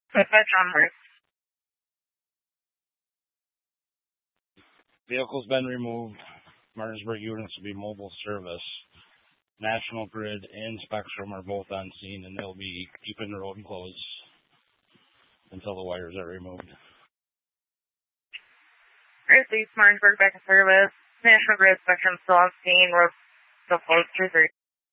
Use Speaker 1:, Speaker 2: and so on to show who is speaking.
Speaker 1: Dispatch on Mark.
Speaker 2: Vehicle's been removed. Martinsburg units will be mobile service. National Grid and Spectrum are both on scene, and they'll be keeping the road closed until the wires are removed.
Speaker 1: East Martinsburg back in service. National Grid Spectrum still on scene. Road still closed through 3.